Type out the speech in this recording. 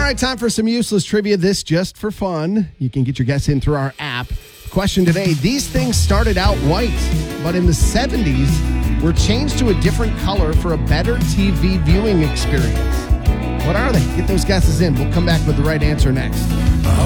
right, time for some useless trivia. This just for fun. You can get your guess in through our app. Question today, these things started out white, but in the 70s were changed to a different color for a better TV viewing experience. What are they? Get those guesses in. We'll come back with the right answer next.